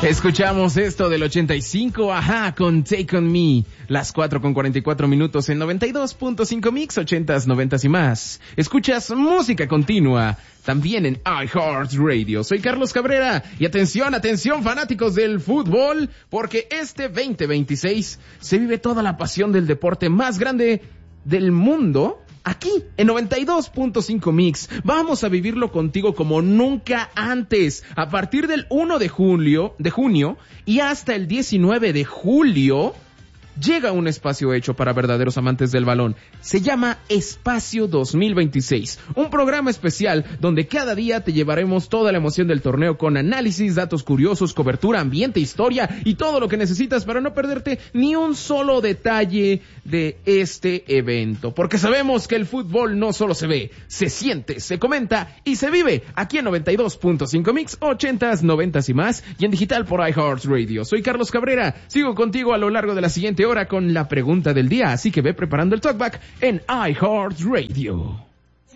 Escuchamos esto del 85, ajá, con Take On Me, las 4:44 en 92.5 Mix, 80s, 90s y más. Escuchas música continua, también en iHeartRadio. Soy Carlos Cabrera, y atención, fanáticos del fútbol, porque este 2026 se vive toda la pasión del deporte más grande del mundo. Aquí, en 92.5 Mix, vamos a vivirlo contigo como nunca antes. A partir del 1 de junio y hasta el 19 de julio, llega un espacio hecho para verdaderos amantes del balón. Se llama Espacio 2026, un programa especial donde cada día te llevaremos toda la emoción del torneo con análisis, datos curiosos, cobertura, ambiente, historia y todo lo que necesitas para no perderte ni un solo detalle de este evento. Porque sabemos que el fútbol no solo se ve, se siente, se comenta y se vive aquí en 92.5 Mix, 80s, 90s y más, y en digital por iHeartRadio. Soy Carlos Cabrera, sigo contigo a lo largo de la siguiente hora con la pregunta del día, así que ve preparando el talkback en iHeartRadio.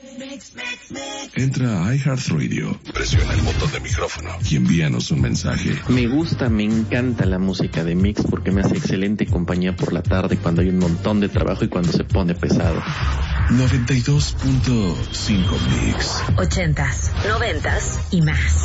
Entra a iHeartRadio, presiona el botón de micrófono y envíanos un mensaje. Me encanta la música de Mix porque me hace excelente compañía por la tarde cuando hay un montón de trabajo y cuando se pone pesado. 92.5 Mix. 80s, 90s y más.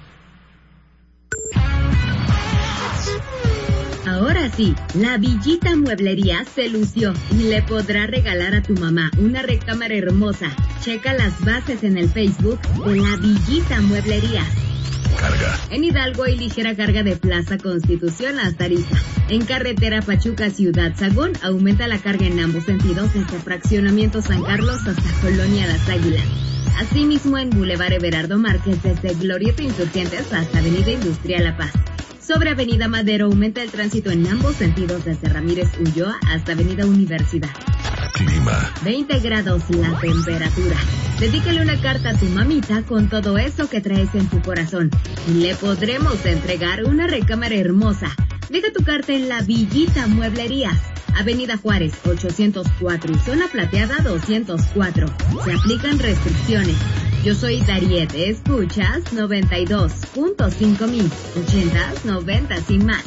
Ahora sí, la Villita Mueblería se lució y le podrá regalar a tu mamá una recámara hermosa. Checa las bases en el Facebook de la Villita Mueblería. Carga. En Hidalgo hay ligera carga de Plaza Constitución hasta Ariza. En carretera Pachuca Ciudad Sagún aumenta la carga en ambos sentidos desde Fraccionamiento San Carlos hasta Colonia Las Águilas. Asimismo en Boulevard Everardo Márquez desde Glorieta Insurgentes hasta Avenida Industrial La Paz. Sobre Avenida Madero aumenta el tránsito en ambos sentidos desde Ramírez Ulloa hasta Avenida Universidad. Clima. 20 grados la temperatura. Dedícale una carta a tu mamita con todo eso que traes en tu corazón. Y le podremos entregar una recámara hermosa. Deja tu carta en la Villita Mueblerías. Avenida Juárez 804 y Zona Plateada 204. Se aplican restricciones. Yo soy Dariet, escuchas 92.5 Mix, 80s, 90s y más.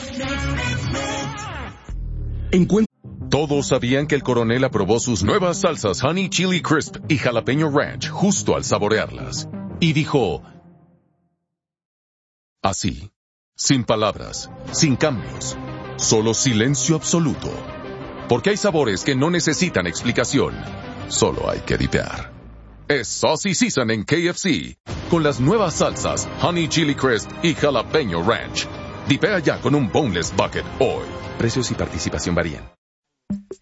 Todos sabían que el coronel aprobó sus nuevas salsas Honey Chili Crisp y Jalapeño Ranch justo al saborearlas. Y dijo, así, sin palabras, sin cambios, solo silencio absoluto. Porque hay sabores que no necesitan explicación, solo hay que dipear. Es Saucy Season en KFC, con las nuevas salsas Honey Chili Crisp y Jalapeño Ranch. Dipea ya con un Boneless Bucket hoy. Precios y participación varían.